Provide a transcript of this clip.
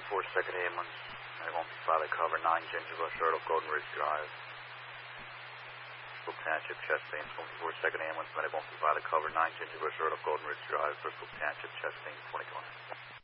2nd ambulance, medical pilot cover, 9 Ginger Bush Road, Golden Ridge Drive. Bristol Township, chest pain, 2nd ambulance, medical pilot cover, 9 Ginger Bush Road, Golden Ridge Drive, Bristol Township, chest pain, 2020.